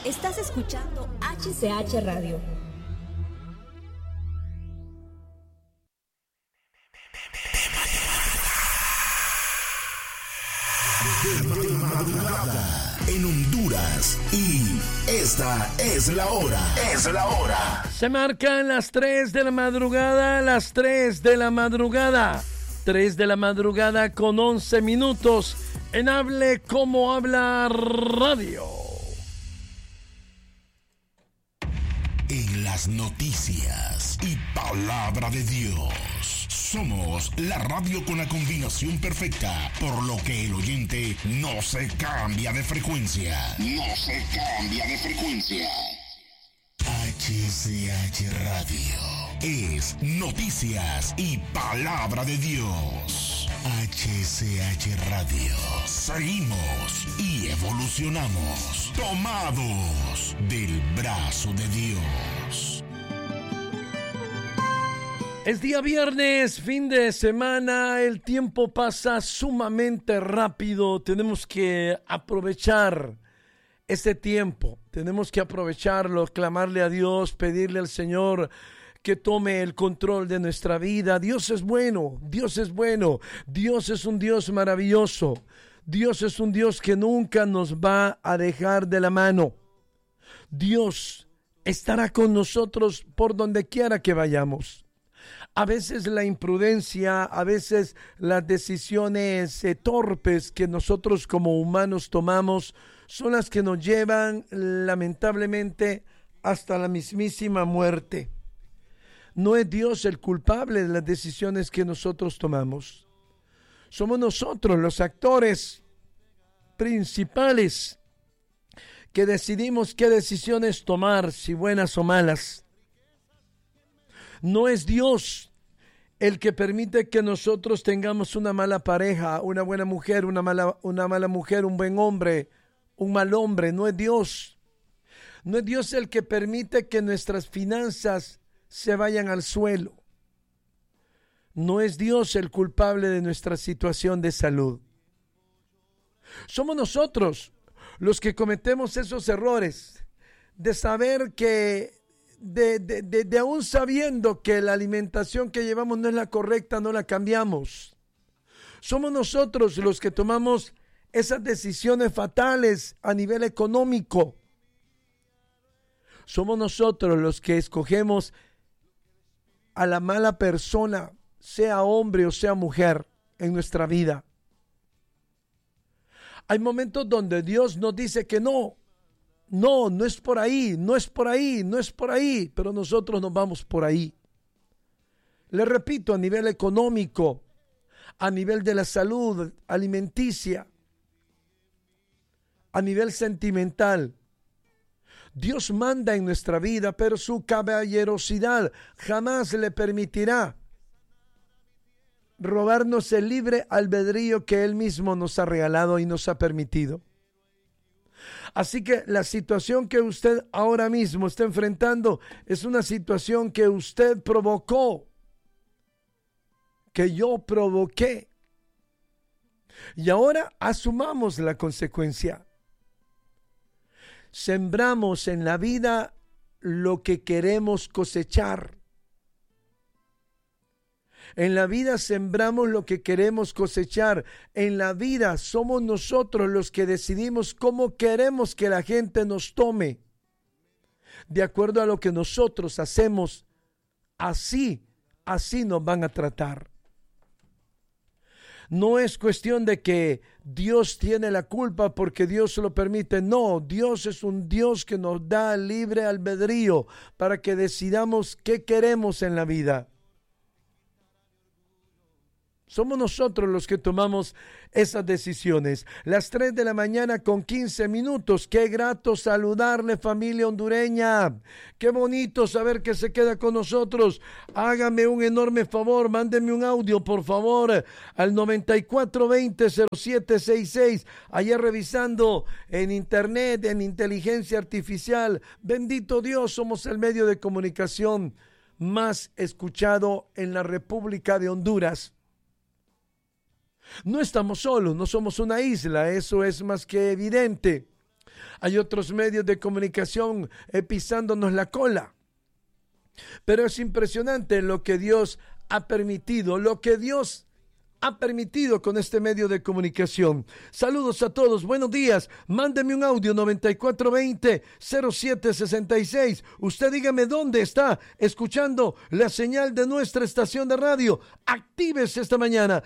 Estás escuchando HCH Radio. De madrugada en Honduras, y esta es la hora. Es la hora. Se marcan las 3 de la madrugada, las 3 de la madrugada. 3 de la madrugada con 11 minutos en Hable Como Habla Radio. En las noticias y palabra de Dios, somos la radio con la combinación perfecta, por lo que el oyente no se cambia de frecuencia. No se cambia de frecuencia. HCH Radio es noticias y palabra de Dios. HCH Radio. Seguimos y evolucionamos, tomados del brazo de Dios. Es día viernes, fin de semana, el tiempo pasa sumamente rápido. Tenemos que aprovechar este tiempo, tenemos que aprovecharlo, clamarle a Dios, pedirle al Señor que tome el control de nuestra vida. Dios es bueno, Dios es bueno, Dios es un Dios maravilloso, Dios es un Dios que nunca nos va a dejar de la mano. Dios estará con nosotros por donde quiera que vayamos. A veces la imprudencia, a veces las decisiones torpes que nosotros como humanos tomamos son las que nos llevan lamentablemente hasta la mismísima muerte. No es Dios el culpable de las decisiones que nosotros tomamos. Somos nosotros los actores principales que decidimos qué decisiones tomar, si buenas o malas. No es Dios el que permite que nosotros tengamos una mala pareja, una buena mujer, una mala mujer, un buen hombre, un mal hombre. No es Dios. No es Dios el que permite que nuestras finanzas se vayan al suelo. No es Dios el culpable de nuestra situación de salud. Somos nosotros los que cometemos esos errores de saber que de aún sabiendo que la alimentación que llevamos no es la correcta, no la cambiamos. Somos nosotros los que tomamos esas decisiones fatales a nivel económico. Somos nosotros los que escogemos a la mala persona, sea hombre o sea mujer, en nuestra vida. Hay momentos donde Dios nos dice que no es por ahí, no es por ahí, no es por ahí, pero nosotros nos vamos por ahí. Le repito, a nivel económico, a nivel de la salud alimenticia, a nivel sentimental. Dios manda en nuestra vida, pero su caballerosidad jamás le permitirá robarnos el libre albedrío que Él mismo nos ha regalado y nos ha permitido. Así que la situación que usted ahora mismo está enfrentando es una situación que usted provocó, que yo provoqué. Y ahora asumamos la consecuencia. Sembramos en la vida lo que queremos cosechar. En la vida sembramos lo que queremos cosechar. En la vida somos nosotros los que decidimos cómo queremos que la gente nos tome. De acuerdo a lo que nosotros hacemos, así nos van a tratar. No es cuestión de que Dios tiene la culpa porque Dios lo permite. No, Dios es un Dios que nos da libre albedrío para que decidamos qué queremos en la vida. Somos nosotros los que tomamos esas decisiones. Las 3 de la mañana con 15 minutos. Qué grato saludarle, familia hondureña. Qué bonito saber que se queda con nosotros. Hágame un enorme favor, mándeme un audio, por favor, al 9420-0766. Ayer revisando en internet, en inteligencia artificial. Bendito Dios, somos el medio de comunicación más escuchado en la República de Honduras. No estamos solos, no somos una isla, eso es más que evidente. Hay otros medios de comunicación pisándonos la cola. Pero es impresionante lo que Dios ha permitido, con este medio de comunicación. Saludos a todos, buenos días. Mándeme un audio 9420-0766. Usted dígame dónde está escuchando la señal de nuestra estación de radio. Actívese esta mañana,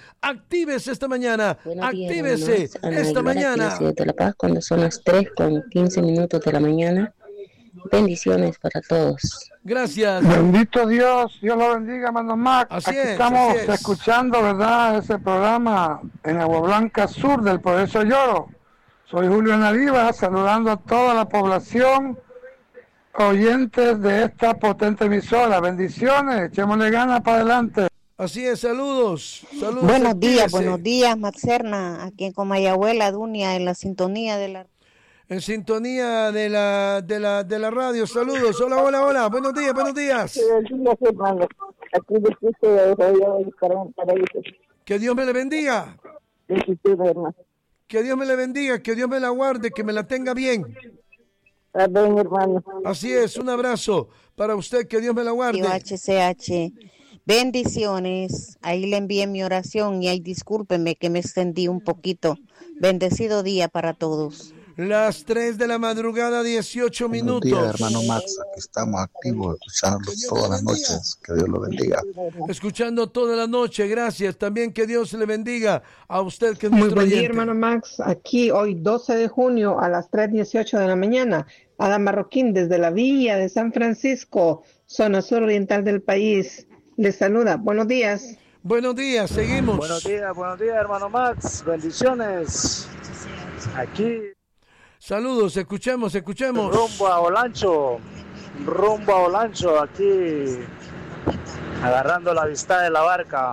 actívese esta mañana. De La Paz, cuando son las 3:15 de la mañana. Bendiciones para todos. Gracias. Bendito Dios, Dios lo bendiga, hermano Mac. Aquí estamos escuchando, ¿verdad?, ese programa en Agua Blanca Sur del Progreso Lloro. Soy Julio Nariva, saludando a toda la población, oyentes de esta potente emisora. Bendiciones, echémosle ganas para adelante. Así es, saludos. Buenos días, Maxerna, aquí en Comayagüela, Dunia, en la sintonía de la... En sintonía de la radio, saludos, hola, buenos días. Que Dios me le bendiga. Que Dios me le bendiga, que Dios me la guarde, que me la tenga bien. Amén, hermano. Así es, un abrazo para usted, que Dios me la guarde. HCH, bendiciones, ahí le envié mi oración y ahí discúlpeme que me extendí un poquito. Bendecido día para todos. Las 3 de la madrugada, 18 minutos. Buenos días, hermano Max. Aquí estamos activos, escuchando todas las noches. Que Dios lo bendiga. Escuchando toda la noche, gracias. También que Dios le bendiga a usted, que es nuestro Muy buen día, oyente. hermano Max. Aquí hoy 12 de junio a las 3:18 de la mañana. Ada Marroquín desde la Villa de San Francisco, zona suroriental del país. Les saluda. Buenos días. Buenos días, seguimos. Buenos días, hermano Max. Bendiciones. Aquí. Saludos, escuchemos. Rumbo a Olancho, aquí, agarrando la vista de la barca.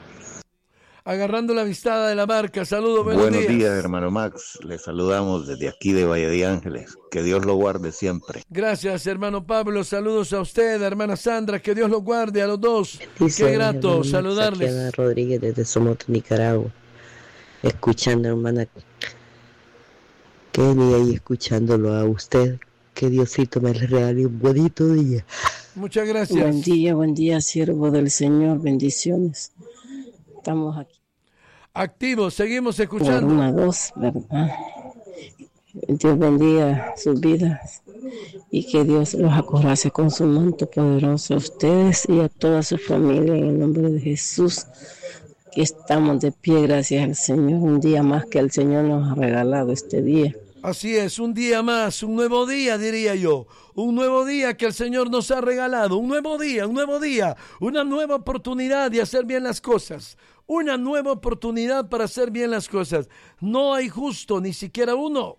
Saludos, buenos días, hermano Max. Le saludamos desde aquí de Valle de Ángeles. Que Dios lo guarde siempre. Gracias, hermano Pablo. Saludos a usted, hermana Sandra. Que Dios los guarde a los dos. Dice, qué grato Max, saludarles. Ana Rodríguez desde Somoto, Nicaragua. Escuchando, hermana Kenny, ahí escuchándolo a usted. Que Diosito me le regale un bonito día. Muchas gracias. Buen día, siervo del Señor. Bendiciones. Estamos aquí. Activos, seguimos escuchando. Por 1, 2, ¿verdad? Dios bendiga sus vidas y que Dios los acorrace con su manto poderoso a ustedes y a toda su familia, en el nombre de Jesús. Que estamos de pie, gracias al Señor. Un día más que el Señor nos ha regalado este día. Así es, un día más, un nuevo día, diría yo. Un nuevo día que el Señor nos ha regalado. Un nuevo día, una nueva oportunidad de hacer bien las cosas. Una nueva oportunidad para hacer bien las cosas. No hay justo, ni siquiera uno.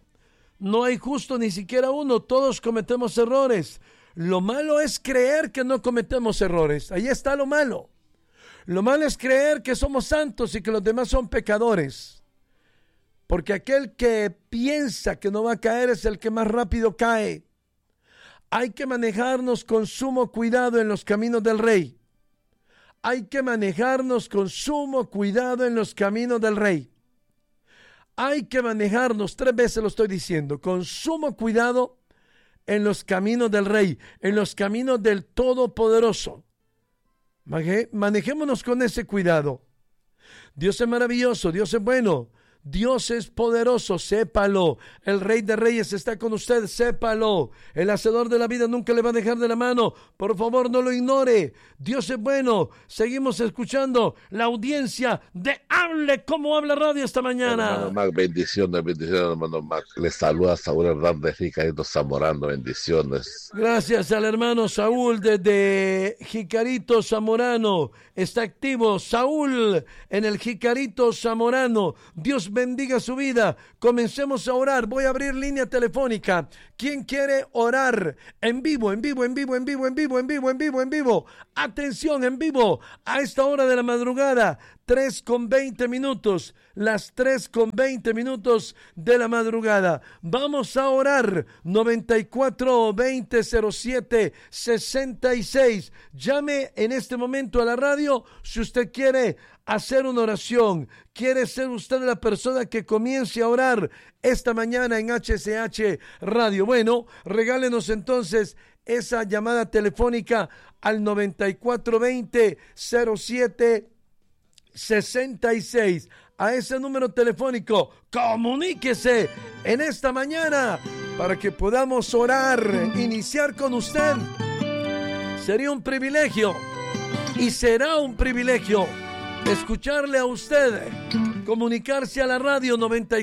Todos cometemos errores. Lo malo es creer que no cometemos errores. Ahí está lo malo. Lo malo es creer que somos santos y que los demás son pecadores. Porque aquel que piensa que no va a caer es el que más rápido cae. Hay que manejarnos con sumo cuidado en los caminos del Rey. Hay que manejarnos 3 veces lo estoy diciendo, con sumo cuidado en los caminos del Rey, en los caminos del Todopoderoso. Manejémonos con ese cuidado. Dios es maravilloso, Dios es bueno, Dios es poderoso, sépalo. El Rey de Reyes está con usted, sépalo. El Hacedor de la vida nunca le va a dejar de la mano. Por favor, no lo ignore. Dios es bueno. Seguimos escuchando la audiencia de Hable Como Habla Radio esta mañana. Hermano Mac, bendiciones, hermano Mac. Les saluda Saúl Hernández, Jicarito Zamorano, bendiciones. Gracias al hermano Saúl desde Jicarito Zamorano. Está activo Saúl en el Jicarito Zamorano. Dios bendiga su vida. Comencemos a orar. Voy a abrir línea telefónica. ¿Quién quiere orar? En vivo. Atención, en vivo. A esta hora de la madrugada. 3:20 minutos, las 3:20 minutos de la madrugada. Vamos a orar. 94-20-07-66. Llame en este momento a la radio si usted quiere hacer una oración. ¿Quiere ser usted la persona que comience a orar esta mañana en HCH Radio? Bueno, regálenos entonces esa llamada telefónica al 94-20-07-66. A ese número telefónico, comuníquese en esta mañana para que podamos orar, iniciar con usted. Sería un privilegio y será un privilegio escucharle a usted, comunicarse a la radio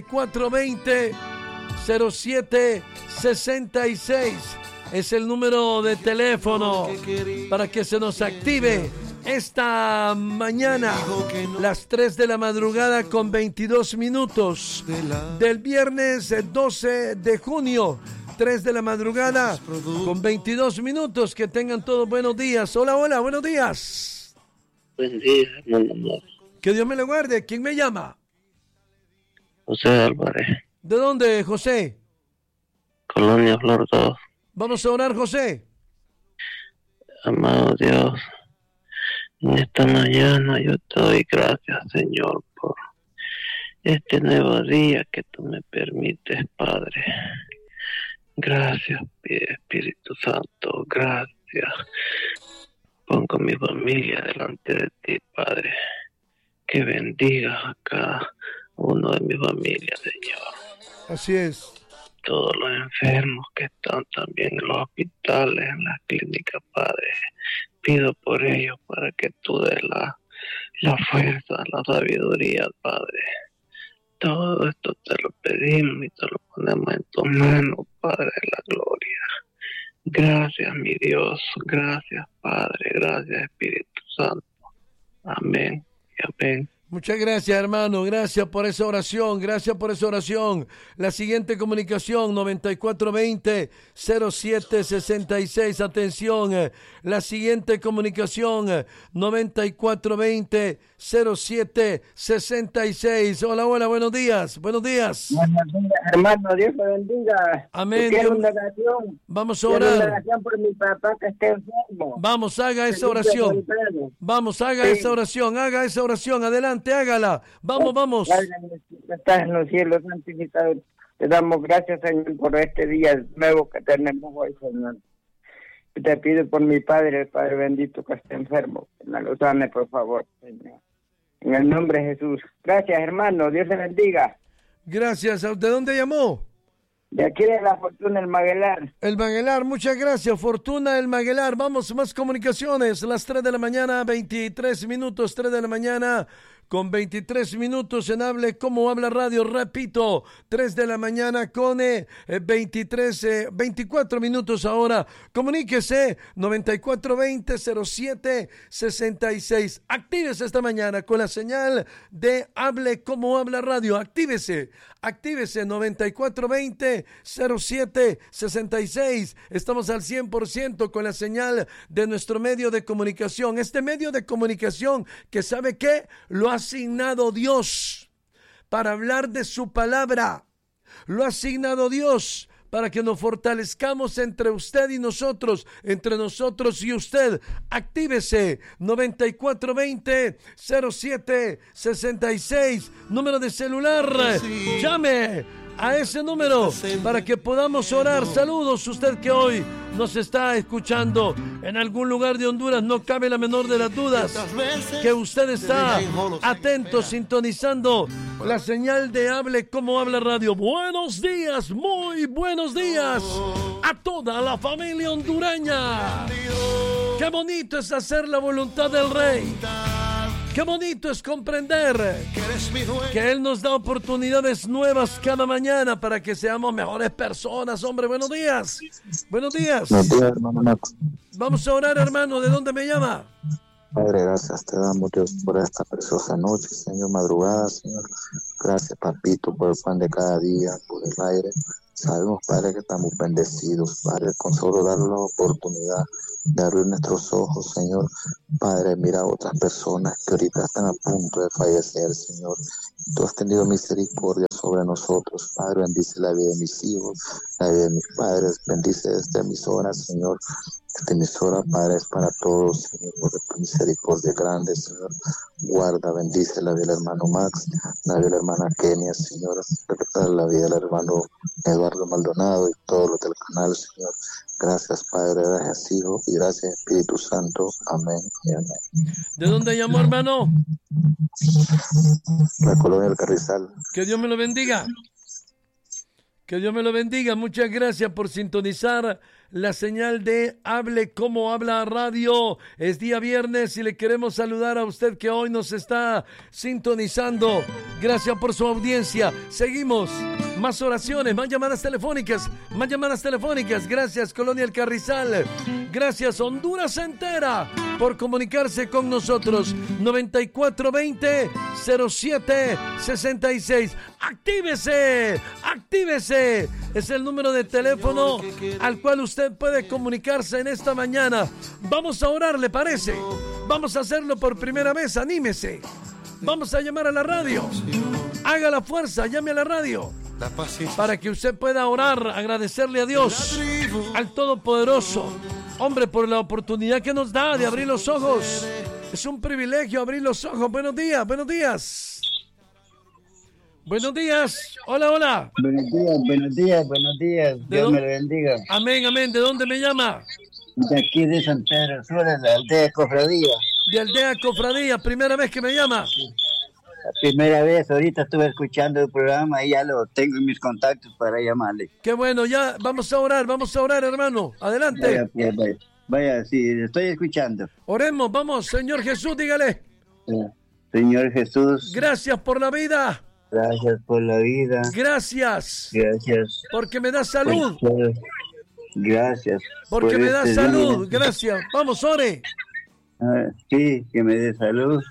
94-20-07-66. Es el número de teléfono para que se nos active esta mañana, las 3 de la madrugada con 22 minutos del viernes 12 de junio. 3 de la madrugada con 22 minutos. Que tengan todos buenos días. Hola, hola, buenos días. Buen día, hermano. Que Dios me lo guarde. ¿Quién me llama? José Álvarez. ¿De dónde, José? Colonia Flor 2. Vamos a orar, José. Amado Dios, en esta mañana yo te doy gracias, Señor, por este nuevo día que tú me permites, Padre. Gracias, Espíritu Santo, gracias. Pongo mi familia delante de ti, Padre. Que bendigas a cada uno de mi familia, Señor. Así es. Todos los enfermos que están también en los hospitales, en las clínicas, Padre. Pido por ellos para que tú des la fuerza, la sabiduría, Padre. Todo esto te lo pedimos y te lo ponemos en tus manos, Padre de la gloria. Gracias, mi Dios. Gracias, Padre. Gracias, Espíritu Santo. Amén y amén. Muchas gracias, hermano. Gracias por esa oración. Gracias por esa oración. La siguiente comunicación, 94-20-07-66. Atención. La siguiente comunicación, 94-20-07-66. Hola, hola, buenos días. Buenos días. Buenos días, hermano. Dios te bendiga. Amén. Quiero una oración. Vamos a orar. Quiero una oración por mi papá que está enfermo. Vamos, haga esa oración. Vamos, haga esa oración. Haga esa oración. Adelante. Hágala. Vamos, vamos. Padre, que estás en los cielos, santificado. Te damos gracias, Señor, por este día nuevo que tenemos hoy, Señor. Y te pido por mi padre, el Padre bendito que está enfermo, que me lo sane, por favor, Señor. En el nombre de Jesús. Gracias, hermano. Dios te bendiga. Gracias. ¿De dónde llamó? De aquí de la Fortuna, el Maguelar. El Maguelar, muchas gracias. Fortuna, el Maguelar. Vamos, más comunicaciones. Las 3 de la mañana, 23 minutos. 3 de la mañana con 23 minutos en Hable Como Habla Radio. Repito, 3 de la mañana con 24 minutos ahora. Comuníquese, 94-20-07-66. Actívese esta mañana con la señal de Hable Como Habla Radio. Actívese, 94-20-07-66. Estamos al 100% con la señal de nuestro medio de comunicación. Este medio de comunicación que ¿sabe qué? Lo ha asignado Dios para hablar de su palabra. Lo ha asignado Dios para que nos fortalezcamos entre usted y nosotros, entre nosotros y usted. Actívese, 94-20-07-66, número de celular. Llame a ese número para que podamos orar. Saludos, usted que hoy nos está escuchando en algún lugar de Honduras. No cabe la menor de las dudas que usted está atento, sintonizando la señal de Hable Como Habla Radio. Buenos días, muy buenos días a toda la familia hondureña. Qué bonito es hacer la voluntad del Rey. Qué bonito es comprender que Él nos da oportunidades nuevas cada mañana para que seamos mejores personas. Hombre, buenos días. Buenos días. Buenos días, hermano Max. Vamos a orar, hermano. ¿De dónde me llama? Padre, gracias te damos, Dios, por esta preciosa noche, Señor, madrugada, Señor. Gracias, papito, por el pan de cada día, por el aire. Sabemos, Padre, que estamos bendecidos, Padre, con solo darnos la oportunidad de abrir nuestros ojos, Señor. Padre, mira a otras personas que ahorita están a punto de fallecer, Señor. Tú has tenido misericordia sobre nosotros, Padre. Bendice la vida de mis hijos, la vida de mis padres. Bendice esta emisora, Señor. Esta emisora, Padre, es para todos, Señor, por tu misericordia grande, Señor. Guarda, bendice la vida del hermano Max, la vida de la hermana Kenia, Señor. La vida del hermano Eduardo Maldonado y todos los del canal, Señor. Gracias, Padre, gracias, Hijo, y gracias, Espíritu Santo. Amén y amén. ¿De dónde llamó, hermano? La colonia del Carrizal. Que Dios me lo bendiga. Que Dios me lo bendiga. Muchas gracias por sintonizar la señal de Hable Como Habla Radio. Es día viernes y le queremos saludar a usted que hoy nos está sintonizando. Gracias por su audiencia. Seguimos. Más oraciones, más llamadas telefónicas, más llamadas telefónicas. Gracias, Colonia El Carrizal. Gracias, Honduras entera, por comunicarse con nosotros. 9420-0766. ¡Actívese! ¡Actívese! Es el número de teléfono al cual usted puede comunicarse en esta mañana. Vamos a orar, ¿le parece? Vamos a hacerlo por primera vez, anímese. Vamos a llamar a la radio. Haga la fuerza, llame a la radio. Para que usted pueda orar, agradecerle a Dios, al Todopoderoso, hombre, por la oportunidad que nos da de abrir los ojos. Es un privilegio abrir los ojos. Buenos días, buenos días. Buenos días, hola, hola. Buenos días, buenos días, buenos días. Dios me lo bendiga. Amén, amén. ¿De dónde me llama? De aquí de San Pedro Sur, de la aldea Cofradía. De aldea Cofradía, primera vez que me llama. La primera vez, ahorita estuve escuchando el programa y ya lo tengo en mis contactos para llamarle. Qué bueno, ya vamos a orar, hermano. Adelante. Vaya, sí, estoy escuchando. Oremos, vamos, Señor Jesús, dígale. Señor Jesús. Gracias por la vida. Gracias por la vida. Gracias. Gracias. Porque me da salud. Gracias. Porque me da salud. Día. Gracias. Vamos, ore. Sí, que me dé salud.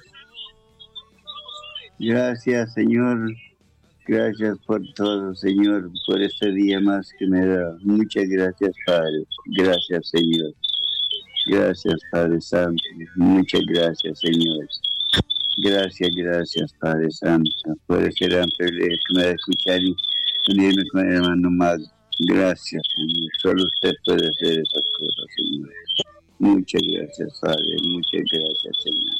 Gracias, Señor. Gracias por todo, Señor, por este día más que me da. Muchas gracias, Padre. Gracias, Señor. Gracias, Padre Santo. Muchas gracias, Señor. Gracias, Padre Santo, por ese gran privilegio que me da escuchar y unirme con el hermano Mago. Gracias, Señor. Solo usted puede hacer esas cosas, Señor. Muchas gracias, Padre. Muchas gracias, Señor.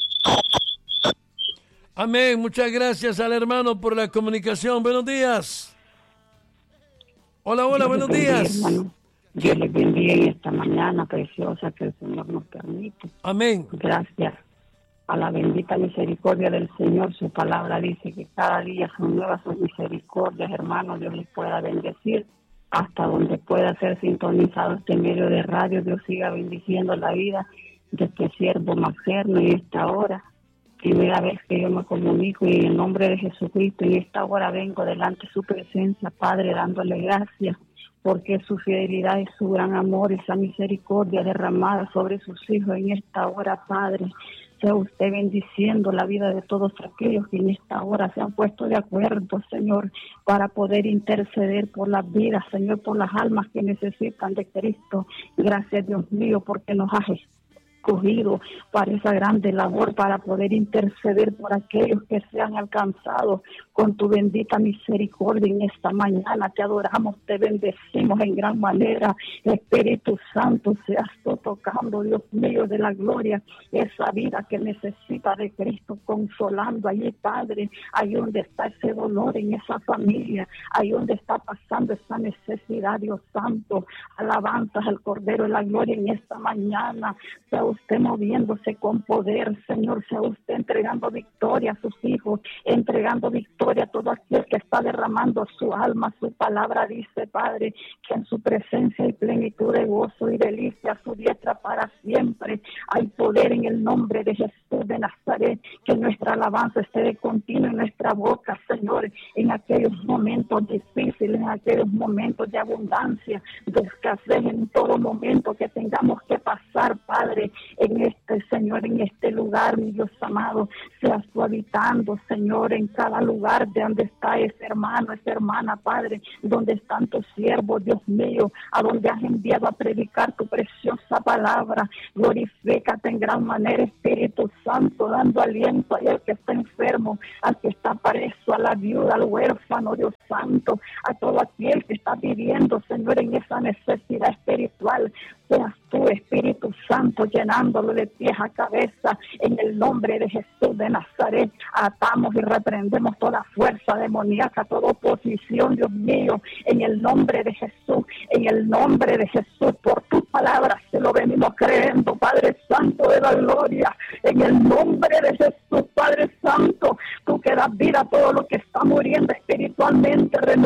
Amén. Muchas gracias al hermano por la comunicación. Buenos días. Hola, hola, buenos días. Hermano. Dios les bendiga en esta mañana preciosa que el Señor nos permite. Amén. Gracias a la bendita misericordia del Señor. Su palabra dice que cada día son nuevas sus misericordias, hermanos. Dios les pueda bendecir hasta donde pueda ser sintonizado este medio de radio. Dios siga bendiciendo la vida de este siervo Maxerno en esta hora. Primera vez que yo me comunico y en el nombre de Jesucristo en esta hora vengo delante de su presencia, Padre, dándole gracias porque su fidelidad y su gran amor, esa misericordia derramada sobre sus hijos en esta hora, Padre. Sea usted bendiciendo la vida de todos aquellos que en esta hora se han puesto de acuerdo, Señor, para poder interceder por las vidas, Señor, por las almas que necesitan de Cristo. Gracias, Dios mío, porque nos has escogido para esa grande labor, para poder interceder por aquellos que se han alcanzado con tu bendita misericordia en esta mañana. Te adoramos, te bendecimos en gran manera. Espíritu Santo, seas tú tocando, Dios mío, de la gloria, esa vida que necesita de Cristo, consolando allí, Padre, ahí donde está ese dolor en esa familia, ahí donde está pasando esa necesidad, Dios Santo. Alabanzas al Cordero de la Gloria en esta mañana. Sea usted moviéndose con poder, Señor, sea usted entregando victoria a sus hijos, entregando victoria a todo aquel que está derramando su alma. Su palabra dice, Padre, que en su presencia hay plenitud de gozo y delicia, a su diestra para siempre. Hay poder en el nombre de Jesús de Nazaret, que nuestra alabanza esté de continuo en nuestra boca, Señor, en aquellos momentos difíciles, en aquellos momentos de abundancia, de escasez, en todo momento que tengamos que pasar, Padre. Señor, en este lugar, mi Dios amado, seas tú habitando, Señor, en cada lugar de donde está ese hermano, esa hermana, Padre, donde están tus siervos, Dios mío, a donde has enviado a predicar tu preciosa palabra. Glorifícate en gran manera, Espíritu Santo, dando aliento al que está enfermo, al que está preso, a la viuda, al huérfano, Dios Santo, a todo aquel que está viviendo, Señor, en esa necesidad espiritual. Seas tú, Espíritu Santo, llenándolo de pies a cabeza, en el nombre de Jesús de Nazaret. Atamos y reprendemos toda fuerza demoníaca, toda oposición, Dios mío, en el nombre de Jesús, por tu palabra se lo venimos creyendo, Padre Santo de la gloria, en el nombre de Jesús, Padre Santo, tú que das vida a todo lo que está muriendo espiritualmente.